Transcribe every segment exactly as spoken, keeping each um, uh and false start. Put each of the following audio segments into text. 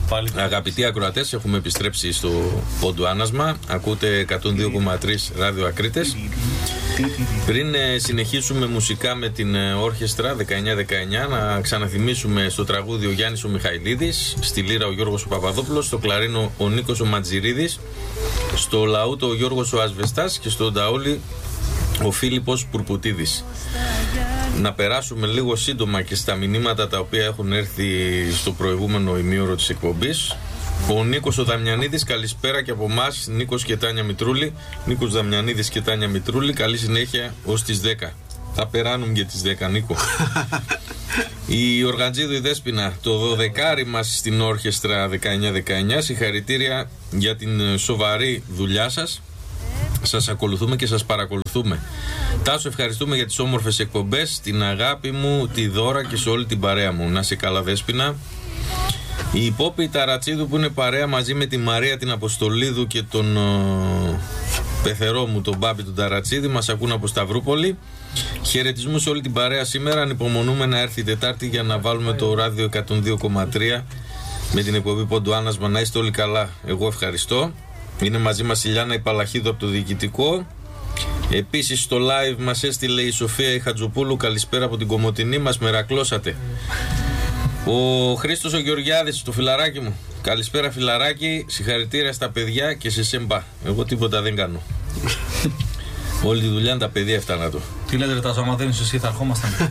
Πάλι. Αγαπητοί ακροατές, έχουμε επιστρέψει στο Πόντου Άνασμα. Ακούτε εκατόν δύο κόμμα τρία Ράδιο Ακρίτες. Πριν ε, συνεχίσουμε μουσικά με την ε, όρχεστρα δεκαεννιά δεκαεννιά, να ξαναθυμίσουμε στο τραγούδι ο Γιάννης ο Μιχαηλίδης, στη λύρα ο Γιώργος ο Παπαδόπουλος, στο κλαρίνο ο Νίκος ο Ματζηρίδης, στο λαούτο ο Γιώργος ο Ασβεστάς και στο νταούλι ο Φίλιππος Πουρπουτίδης. Να περάσουμε λίγο σύντομα και στα μηνύματα τα οποία έχουν έρθει στο προηγούμενο ημίωρο της εκπομπής. Ο Νίκος ο Δαμιανίδης, καλησπέρα και από εμάς, Νίκος και Τάνια Μητρούλη. Νίκος Δαμιανίδης και Τάνια Μητρούλη, καλή συνέχεια ως τις δέκα. Θα περάνουμε για τις δέκα, Νίκο. Η Οργαντζίδου η Δέσποινα, το δωδεκάρι μας στην όρχεστρα δεκαεννιά δεκαεννιά. Συγχαρητήρια για την σοβαρή δουλειά σας. Σας ακολουθούμε και σας παρακολουθούμε. Τάσο, ευχαριστούμε για τις όμορφες εκπομπές, την αγάπη μου, τη Δώρα και σε όλη την παρέα μου. Να σε καλά, Δέσποινα. Η Πόπη Ταρατσίδου που είναι παρέα μαζί με τη Μαρία την Αποστολίδου και τον ο, πεθερό μου τον Μπάμπη τον Ταρατσίδη, μας ακούν από Σταυρούπολη. Χαιρετισμού σε όλη την παρέα σήμερα. Ανυπομονούμε να έρθει η Τετάρτη για να βάλουμε το ράδιο εκατόν δύο κόμμα τρία με την εκπομπή Πόντου Άνασμα. Να είστε όλοι καλά. Εγώ ευχαριστώ. Είναι μαζί μας η Λιάννα Υπαλαχίδου από το Διοικητικό. Επίσης στο live μας έστειλε η Σοφία η Χατζοπούλου. Καλησπέρα από την Κομοτηνή, μας μερακλώσατε. Ο Χρήστος ο Γεωργιάδης, το φιλαράκι μου. Καλησπέρα φιλαράκι, συγχαρητήρια στα παιδιά και σε σεμπά. Εγώ τίποτα δεν κάνω. Όλη τη δουλειά είναι τα παιδιά έφτανα του. Τι λέτε ρε Τάσο, άμα δεν είσαι εσύ θα ερχόμασταν.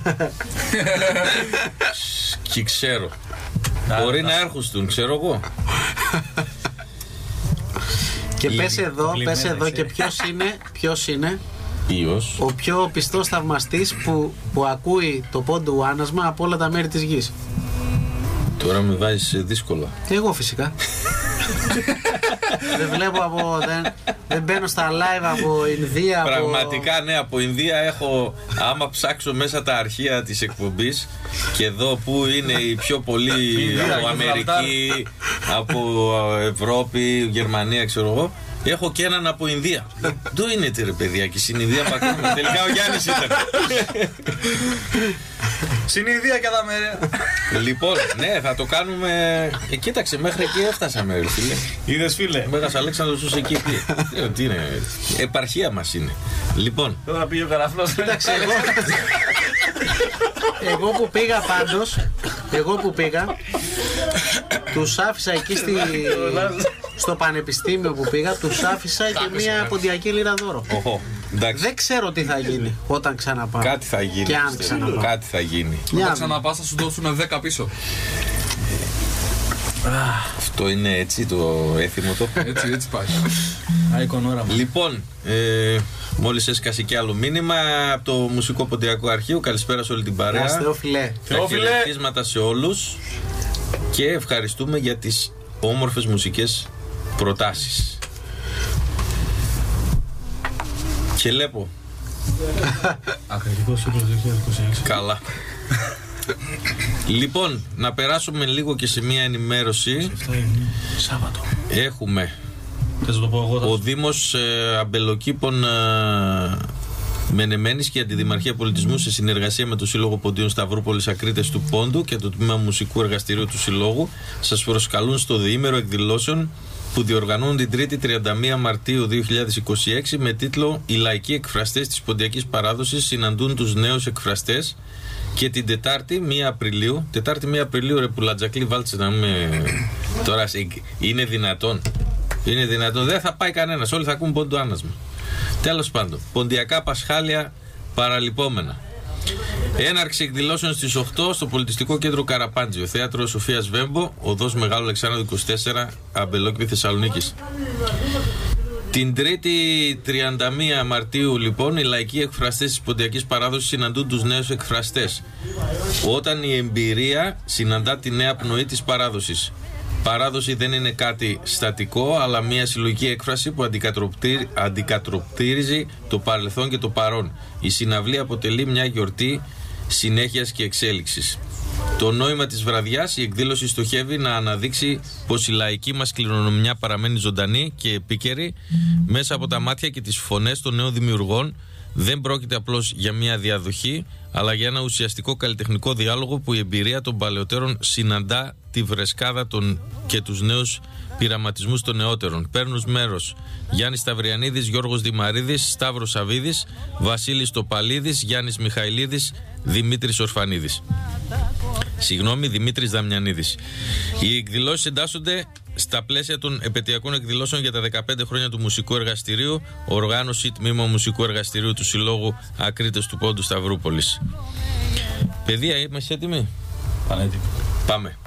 Και ξέρω. Μπορεί να έρχουνστούν, ξέρω εγώ. Και πες εδώ, πες εδώ και ποιος είναι, ποιος είναι Ποιος? ο πιο πιστός θαυμαστής που, που ακούει το Πόντου Άνασμα από όλα τα μέρη της γης. Τώρα με βάζεις δύσκολα. Εγώ φυσικά. Δεν βλέπω από. Δεν, δεν μπαίνω στα live από Ινδία. Πραγματικά από... ναι, από Ινδία έχω. Άμα ψάξω μέσα τα αρχεία της εκπομπής και δω που είναι οι πιο πολλοί από Αμερική, από Ευρώπη, Γερμανία, ξέρω εγώ. Έχω και έναν από Ινδία. Δού είναι ρε παιδιά και στην Ινδία πατάμε. Τελικά ο Γιάννης ήταν. Στην Ινδία και τα μέρη. Λοιπόν, ναι, θα το κάνουμε. Ε, κοίταξε, μέχρι εκεί έφτασαμε, ρε φίλε. Είδες φίλε. Μέγας Αλέξανδρος ζούσε εκεί. Τι, τι είναι, επαρχία μας είναι. Λοιπόν. Τώρα πήγε ο Καραφλός. Κοίταξε, εγώ. Εγώ που πήγα πάντως, εγώ που πήγα, τους άφησα εκεί στη, στο πανεπιστήμιο που πήγα, τους άφησα και μια ποντιακή λίρα δώρο. Οχο, δεν ξέρω τι θα γίνει όταν ξαναπάω. Κάτι θα γίνει. Και αν ξαναπάω. Κάτι θα γίνει. Όταν ξαναπάς θα σου δώσουν δέκα πίσω. Αυτό είναι έτσι το έθιμο το. Έτσι, έτσι πάει. Λοιπόν, ε, μόλις έσκασε και άλλο μήνυμα από το Μουσικό Ποντιακό Αρχείο. Καλησπέρα σε όλη την παρέα. Θεόφιλε. Τα χαιρετίσματα σε όλους και ευχαριστούμε για τις όμορφες μουσικές προτάσεις. Και λέπω. Ακριτικός Σύλλογος δύο χιλιάδες είκοσι έξι. Καλά. Λοιπόν, να περάσουμε λίγο και σε μια ενημέρωση. Σάββατο. Έχουμε Θες να το πω εγώ, ο Δήμος ε, Αμπελοκήπων ε, Μενεμένης και η Αντιδημαρχία Πολιτισμού σε συνεργασία με το Σύλλογο Ποντίων Σταυρούπολης Ακρίτες του Πόντου και το Τμήμα Μουσικού Εργαστηρίου του Συλλόγου σας προσκαλούν στο διήμερο εκδηλώσεων που διοργανώνουν την Τρίτη τριάντα μία Μαρτίου δύο χιλιάδες είκοσι έξι με τίτλο «Οι λαϊκοί εκφραστές της Ποντιακής Παράδοσης συναντούν τους νέους εκφραστές» και την Τετάρτη μία Απριλίου. Τετάρτη μία Απριλίου, ρε πουλατζακλή, βάλτσε να με. Τώρα είναι δυνατόν. Είναι δυνατόν. Δεν θα πάει κανένας. Όλοι θα ακούν Πόντου Άνασμα. Τέλος πάντων. Ποντιακά Πασχάλια παραλυπόμενα. Έναρξη εκδηλώσεων στις οκτώ στο Πολιτιστικό Κέντρο Καραπάντζιο. Θέατρο Σοφίας Βέμπο, οδός Μεγάλου Αλεξάνδρου είκοσι τέσσερα, Αμπελόκηπη, Θεσσαλονίκης. Την Τρίτη τριάντα μία Μαρτίου, λοιπόν, οι λαϊκοί εκφραστές της Ποντιακής Παράδοσης συναντούν τους νέους εκφραστές. Όταν η εμπειρία συναντά τη νέα πνοή της παράδοσης. Παράδοση δεν είναι κάτι στατικό, αλλά μια συλλογική έκφραση που αντικατοπτρίζει το παρελθόν και το παρόν. Η συναυλία αποτελεί μια γιορτή συνέχειας και εξέλιξης. Το νόημα της βραδιάς, η εκδήλωση στοχεύει να αναδείξει πως η λαϊκή μας κληρονομιά παραμένει ζωντανή και επίκαιρη μέσα από τα μάτια και τις φωνές των νέων δημιουργών, δεν πρόκειται απλώς για μια διαδοχή, αλλά για ένα ουσιαστικό καλλιτεχνικό διάλογο που η εμπειρία των παλαιότερων συναντά τη βρεσκάδα των και τους νέους πειραματισμούς των νεότερων. Παίρνουν μέρος Γιάννης Σταυριανίδης, Γιώργος Δημαρίδης, Σταύρος Σαβίδης, Βασίλης Τοπαλίδης, Γιάννης Μιχαηλίδης, Δημήτρης Ορφανίδης. Συγγνώμη, Δημήτρης Δαμιανίδης. Οι εκδηλώσεις εντάσσονται στα πλαίσια των επετειακών εκδηλώσεων για τα δεκαπέντε χρόνια του Μουσικού Εργαστηρίου, οργάνωση τμήμα Μουσικού Εργαστηρίου του Συλλόγου Ακρίτες του Πόντου Σταυρούπολης. Παιδεία, είμαστε έτοιμοι? Πανέτοιμοι. Πάμε.